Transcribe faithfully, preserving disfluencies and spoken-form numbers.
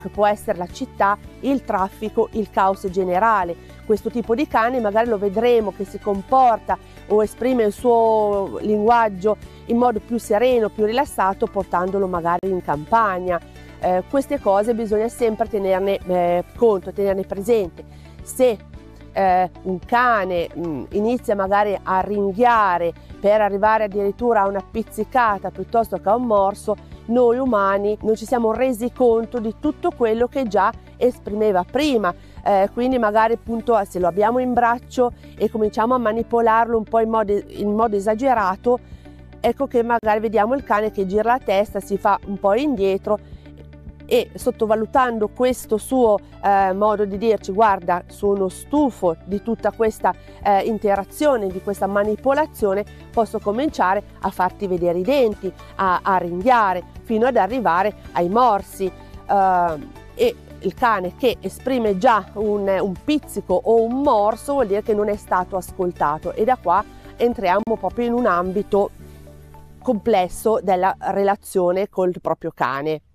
che può essere la città, il traffico, il caos generale. Questo tipo di cane magari lo vedremo che si comporta o esprime il suo linguaggio in modo più sereno, più rilassato, portandolo magari in campagna. Eh, queste cose bisogna sempre tenerne eh, conto, tenerne presente. Se eh, un cane mh, inizia magari a ringhiare per arrivare addirittura a una pizzicata piuttosto che a un morso, noi umani non ci siamo resi conto di tutto quello che già esprimeva prima, eh, quindi magari appunto se lo abbiamo in braccio e cominciamo a manipolarlo un po' in modo, in modo esagerato, ecco che magari vediamo il cane che gira la testa, si fa un po' indietro, e sottovalutando questo suo eh, modo di dirci guarda, sono stufo di tutta questa eh, interazione, di questa manipolazione, posso cominciare a farti vedere i denti, a, a ringhiare, fino ad arrivare ai morsi. Uh, e il cane che esprime già un, un pizzico o un morso vuol dire che non è stato ascoltato, e da qua entriamo proprio in un ambito complesso della relazione col proprio cane.